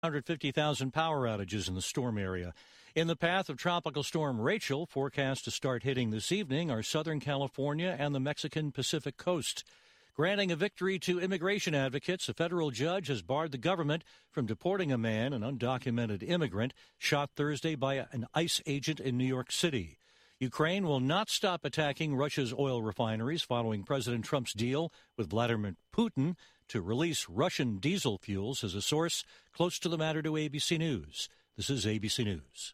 150,000 power outages in the storm area. In the path of Tropical Storm Rachel, forecast to start hitting this evening are Southern California and the Mexican Pacific coast. Granting a victory to immigration advocates, a federal judge has barred the government from deporting a man, an undocumented immigrant, shot Thursday by an ICE agent in New York City. Ukraine will not stop attacking Russia's oil refineries following President Trump's deal with Vladimir Putin to release Russian diesel fuels, says a source close to the matter to ABC News. This is ABC News.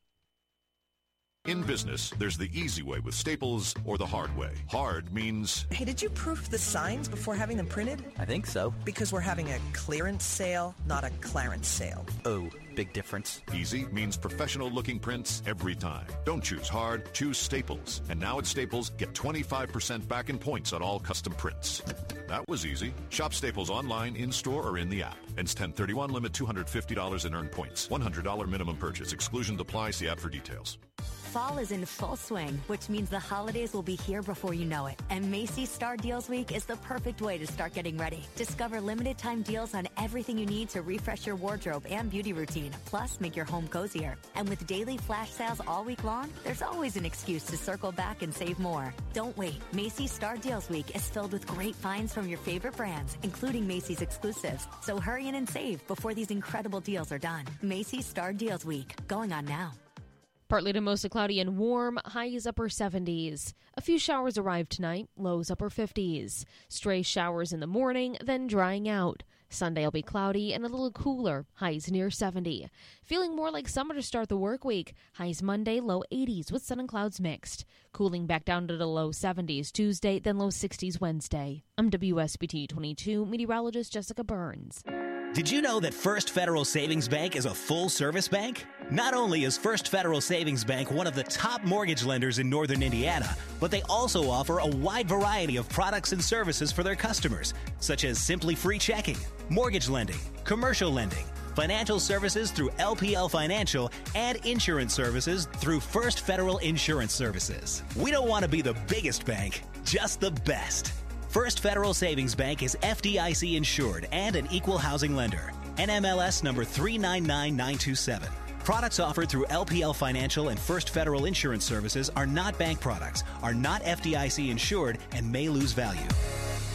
In business, there's the easy way with Staples or the hard way. Hard means... Hey, did you proof the signs before having them printed? I think so. Because we're having a clearance sale, not a Clarence sale. Oh, big difference. Easy means professional-looking prints every time. Don't choose hard, choose Staples. And now at Staples, get 25% back in points on all custom prints. That was easy. Shop Staples online, in-store, or in the app. Ends 10/31, limit $250 in earned points. $100 minimum purchase. Exclusion applies. See app for details. Fall is in full swing, which means the holidays will be here before you know it. And Macy's Star Deals Week is the perfect way to start getting ready. Discover limited time deals on everything you need to refresh your wardrobe and beauty routine, plus make your home cozier. And with daily flash sales all week long, there's always an excuse to circle back and save more. Don't wait. Macy's Star Deals Week is filled with great finds from your favorite brands, including Macy's exclusives. So hurry in and save before these incredible deals are done. Macy's Star Deals Week, going on now. Partly to mostly cloudy and warm, highs upper 70s. A few showers arrive tonight, lows upper 50s. Stray showers in the morning, then drying out. Sunday will be cloudy and a little cooler, highs near 70. Feeling more like summer to start the work week. Highs Monday, low 80s with sun and clouds mixed. Cooling back down to the low 70s Tuesday, then low 60s Wednesday. I'm WSBT 22 meteorologist Jessica Burns. Did you know that First Federal Savings Bank is a full-service bank? Not only is First Federal Savings Bank one of the top mortgage lenders in northern Indiana, but they also offer a wide variety of products and services for their customers, such as Simply Free Checking, mortgage lending, commercial lending, financial services through LPL Financial, and insurance services through First Federal Insurance Services. We don't want to be the biggest bank, just the best. First Federal Savings Bank is FDIC insured and an equal housing lender. NMLS number 399927. Products offered through LPL Financial and First Federal Insurance Services are not bank products, are not FDIC insured, and may lose value.